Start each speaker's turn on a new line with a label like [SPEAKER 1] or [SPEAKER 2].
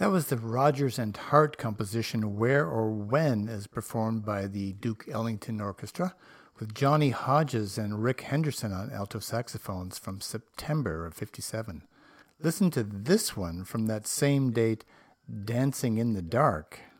[SPEAKER 1] That was the Rodgers and Hart composition Where or When, as performed by the Duke Ellington Orchestra, with Johnny Hodges and Rick Henderson on alto saxophones from September of '57. Listen to this one from that same date, Dancing in the Dark.